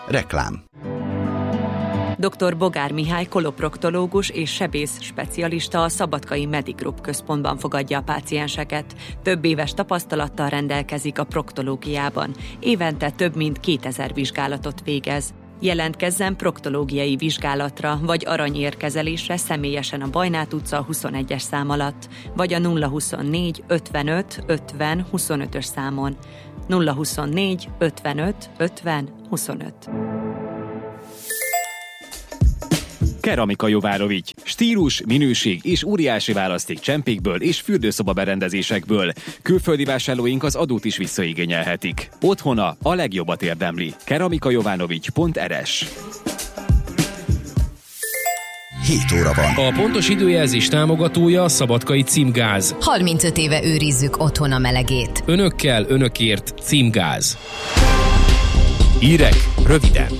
Reklám. Dr. Bogár Mihály koloproktológus és sebész specialista a Szabadkai Medigroup központban fogadja a pácienseket. Több éves tapasztalattal rendelkezik a proktológiában. Évente több mint 2000 vizsgálatot végez. Jelentkezzen proktológiai vizsgálatra vagy aranyérkezelésre személyesen a Bajnát utca 21-es szám alatt, vagy a 024 55 50 25-ös számon. 024 55 50 25. Keramika Jovárovics. Stílus, minőség és óriási választék csempékből és fürdőszoba berendezésekből. Külföldi vásárlóink az adót is visszaigényelhetik. Otthona a legjobbat érdemli. keramikajovanovics.rs. 7 óra van. A pontos időjelzés támogatója a Szabadkai Címgáz. 35 éve őrizzük otthon a melegét. Önökkel, önökért Címgáz. Hírek röviden.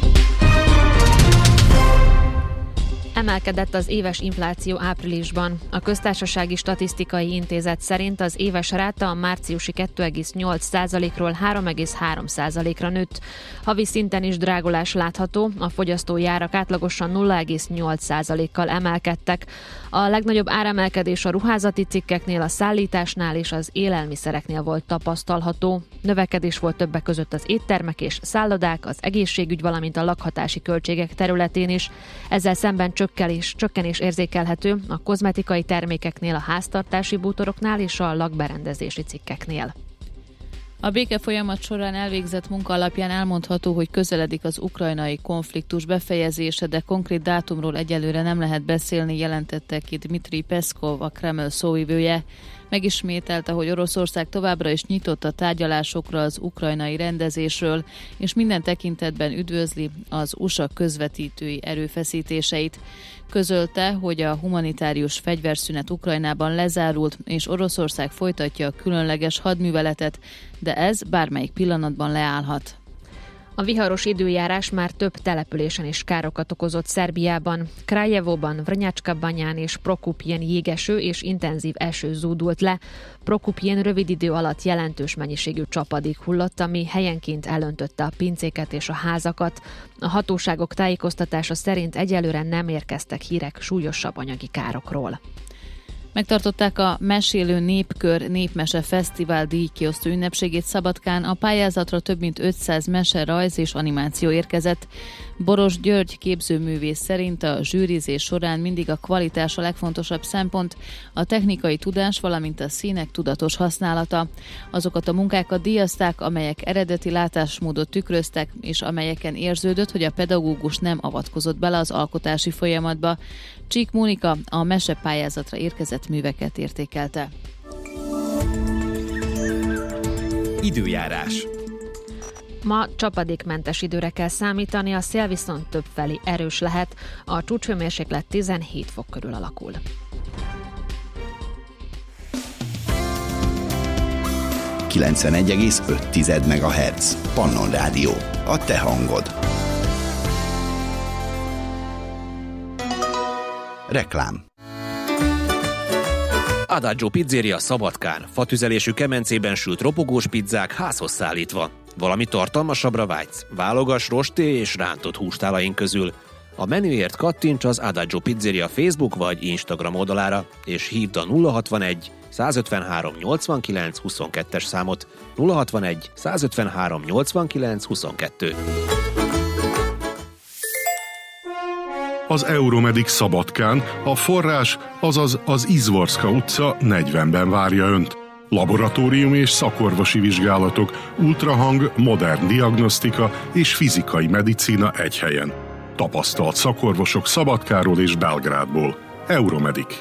Emelkedett az éves infláció áprilisban. A Köztársasági Statisztikai Intézet szerint az éves ráta a márciusi 2,8%-ról 3,3%-ra nőtt. Havi szinten is drágulás látható, a fogyasztói árak átlagosan 0,8%-kal emelkedtek. A legnagyobb áremelkedés a ruházati cikkeknél, a szállításnál és az élelmiszereknél volt tapasztalható. Növekedés volt többek között az éttermek és szállodák, az egészségügy, valamint a lakhatási költségek területén is. Ezzel szemben csökkenés érzékelhető a kozmetikai termékeknél, a háztartási bútoroknál és a lakberendezési cikkeknél. A békefolyamat során elvégzett munka alapján elmondható, hogy közeledik az ukrajnai konfliktus befejezése, de konkrét dátumról egyelőre nem lehet beszélni, jelentette ki Dmitry Peszkov, a Kreml szóvivője. Megismételte, hogy Oroszország továbbra is nyitott a tárgyalásokra az ukrajnai rendezésről, és minden tekintetben üdvözli az USA közvetítői erőfeszítéseit. Közölte, hogy a humanitárius fegyverszünet Ukrajnában lezárult, és Oroszország folytatja a különleges hadműveletet, de ez bármelyik pillanatban leállhat. A viharos időjárás már több településen is károkat okozott Szerbiában. Krajevóban, Vrnjačka-Banyán és Prokupjén jégeső és intenzív eső zúdult le. Prokupjén rövid idő alatt jelentős mennyiségű csapadék hullott, ami helyenként elöntötte a pincéket és a házakat. A hatóságok tájékoztatása szerint egyelőre nem érkeztek hírek súlyosabb anyagi károkról. Megtartották a Mesélő Népkör Népmese Fesztivál díjkiosztó ünnepségét Szabadkán. A pályázatra több mint 500 mese, rajz és animáció érkezett. Boros György képzőművész szerint a zsűrizés során mindig a kvalitás a legfontosabb szempont, a technikai tudás, valamint a színek tudatos használata. Azokat a munkákat díjazták, amelyek eredeti látásmódot tükröztek, és amelyeken érződött, hogy a pedagógus nem avatkozott bele az alkotási folyamatba. Csík Mónika a mesepályázatra érkezett műveket értékelte. Időjárás. Ma csapadékmentes időre kell számítani, a szél viszont többfelé erős lehet, a csúcshőmérséklet 17 fok körül alakul. ...91,5 MHz. Pannon Rádió. A te hangod. Reklám. Adagio Pizzeria Szabadkán. Fatüzelésű kemencében sült ropogós pizzák házhoz szállítva. Valami tartalmasabbra vágysz? Válogass rosté és rántott hústálaink közül. A menüért kattints az Adagio Pizzeria Facebook vagy Instagram oldalára, és hívd a 061 153 89 22-es számot. 061 153 89 22. Az Euromedik Szabadkán a forrás, azaz az Izvorska utca 40-ben várja Önt. Laboratórium és szakorvosi vizsgálatok, ultrahang, modern diagnosztika és fizikai medicína egy helyen. Tapasztalt szakorvosok Szabadkáról és Belgrádból. Euromedik.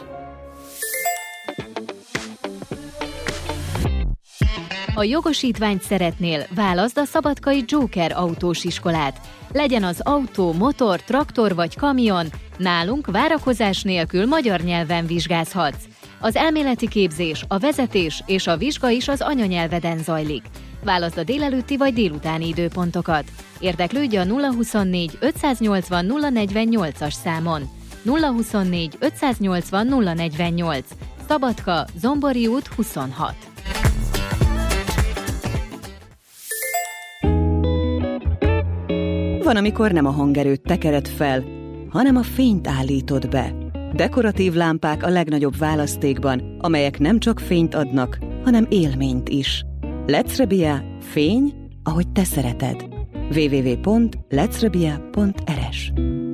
Ha jogosítványt szeretnél, válaszd a szabadkai Joker autós iskolát. Legyen az autó, motor, traktor vagy kamion, nálunk várakozás nélkül magyar nyelven vizsgázhatsz. Az elméleti képzés, a vezetés és a vizsga is az anyanyelveden zajlik. Válaszd a délelőtti vagy délutáni időpontokat. Érdeklődj a 024 580 048-as számon. 024 580 048. Szabadka, Zombori út 26. Van, amikor nem a hangerőt tekered fel, hanem a fényt állítod be. Dekoratív lámpák a legnagyobb választékban, amelyek nem csak fényt adnak, hanem élményt is. Lecrebia, fény, ahogy te szereted. www.lecrebia.rs